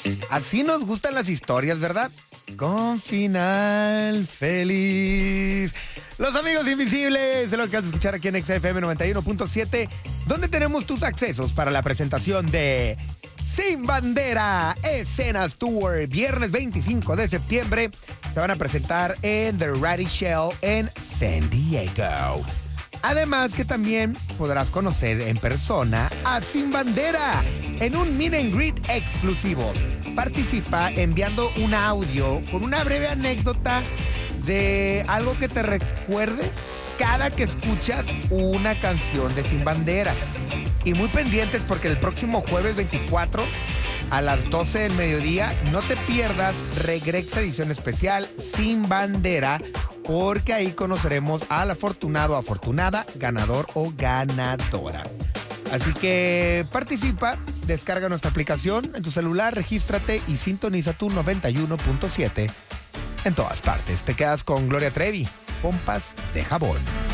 Así nos gustan las historias, ¿verdad? Con final feliz. Los amigos invisibles, es lo que vas a escuchar aquí en XFM 91.7, donde tenemos tus accesos para la presentación de Sin Bandera Escenas Tour. Viernes 25 de septiembre se van a presentar en The Ratty Shell en San Diego. Además que también podrás conocer en persona a Sin Bandera en un meet and greet exclusivo. Participa enviando un audio con una breve anécdota de algo que te recuerde cada que escuchas una canción de Sin Bandera. Y muy pendientes porque el próximo jueves 24 a las 12 del mediodía no te pierdas Regrexa edición especial Sin Bandera, porque ahí conoceremos al afortunado, afortunada, ganador o ganadora. Así que participa, descarga nuestra aplicación en tu celular, regístrate y sintoniza tu 91.7 en todas partes. Te quedas con Gloria Trevi, Pompas de Jabón.